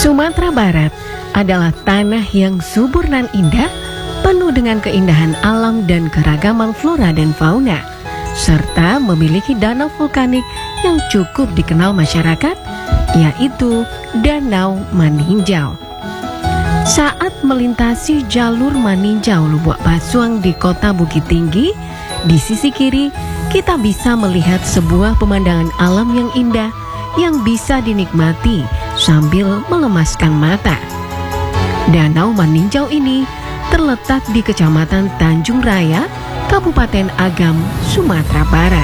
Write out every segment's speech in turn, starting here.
Sumatera Barat adalah tanah yang subur dan indah, penuh dengan keindahan alam dan keragaman flora dan fauna, serta memiliki danau vulkanik yang cukup dikenal masyarakat, yaitu Danau Maninjau. Saat melintasi jalur Maninjau Lubuk Pasuang di kota Bukit Tinggi, di sisi kiri kita bisa melihat sebuah pemandangan alam yang indah yang bisa dinikmati sambil melemaskan mata. Danau Maninjau ini terletak di Kecamatan Tanjung Raya, Kabupaten Agam, Sumatera Barat.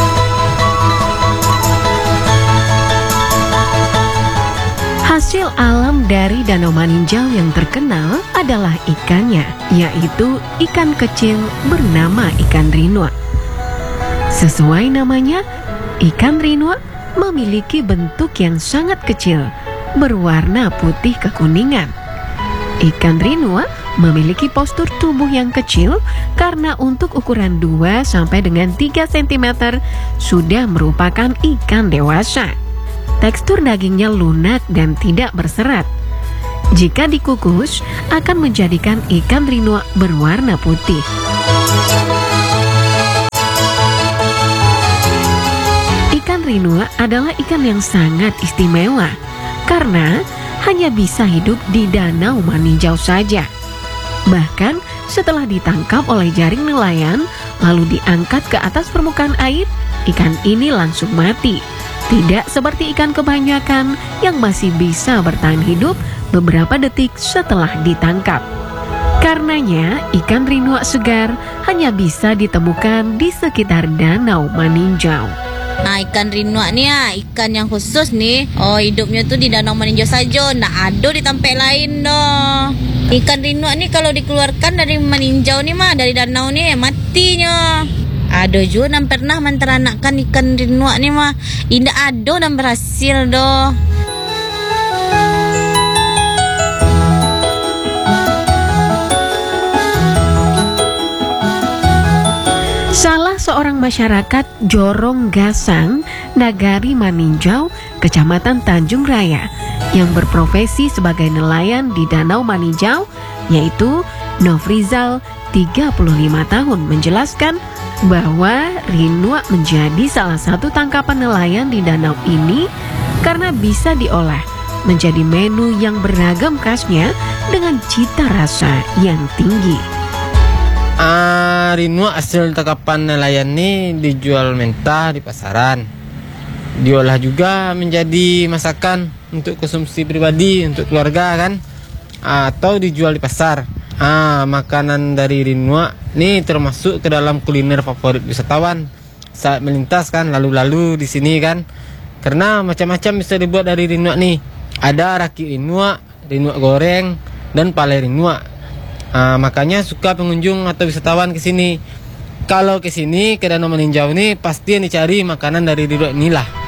Hasil alam dari Danau Maninjau yang terkenal adalah ikannya, yaitu ikan kecil bernama ikan rinua. Sesuai namanya, ikan rinua memiliki bentuk yang sangat kecil, berwarna putih kekuningan. Ikan rinua memiliki postur tubuh yang kecil karena untuk ukuran 2 sampai dengan 3 cm sudah merupakan ikan dewasa. Tekstur dagingnya lunak dan tidak berserat. Jika dikukus, akan menjadikan ikan rinua berwarna putih. Ikan rinua adalah ikan yang sangat istimewa karena hanya bisa hidup di Danau Maninjau saja. Bahkan setelah ditangkap oleh jaring nelayan lalu diangkat ke atas permukaan air, ikan ini langsung mati. Tidak seperti ikan kebanyakan yang masih bisa bertahan hidup beberapa detik setelah ditangkap. Karenanya, ikan rinua segar hanya bisa ditemukan di sekitar Danau Maninjau. Nah, ikan rinua nih ya, ikan yang khusus nih. Oh, hidupnya tuh di Danau Maninjau saja, nggak ada di tempat lain doh. Ikan rinua nih kalau dikeluarkan dari Maninjau nih mah, dari danau nih matinya. Ada juga yang pernah menteranakan ikan rinua nih mah, tidak ada dan berhasil doh. Salah seorang masyarakat Jorong Gasang, Nagari Maninjau, Kecamatan Tanjung Raya, yang berprofesi sebagai nelayan di Danau Maninjau, yaitu Nofrizal, 35 tahun, menjelaskan bahwa rinua menjadi salah satu tangkapan nelayan di danau ini karena bisa diolah menjadi menu yang beragam khasnya dengan cita rasa yang tinggi. Rinua hasil tangkapan nelayan ini dijual mentah di pasaran. Diolah juga menjadi masakan untuk konsumsi pribadi, untuk keluarga kan. Atau dijual di pasar. Makanan dari rinua ini termasuk ke dalam kuliner favorit wisatawan saat melintas kan, lalu-lalu di sini kan. Karena macam-macam bisa dibuat dari rinua nih. Ada raki rinua, rinua goreng, dan pale rinua. Makanya suka pengunjung atau wisatawan ke sini. Kalau ke sini ke Danau Maninjau ini pasti yang dicari makanan dari rinua inilah.